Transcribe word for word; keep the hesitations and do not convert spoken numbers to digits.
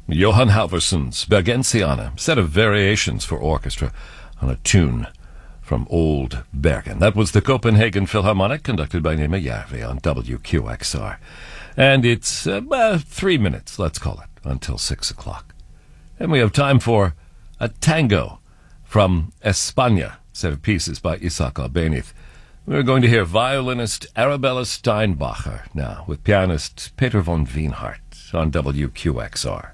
Johann Halvorson's Bergensiana, set of variations for orchestra on a tune from Old Bergen. That was the Copenhagen Philharmonic, conducted by Nima Järvi on W Q X R. And it's uh, uh, three minutes, let's call it, until six o'clock. And we have time for a tango from España, set of pieces by Isaac Albéniz. We're going to hear violinist Arabella Steinbacher now with pianist Peter von Wienhardt on W Q X R.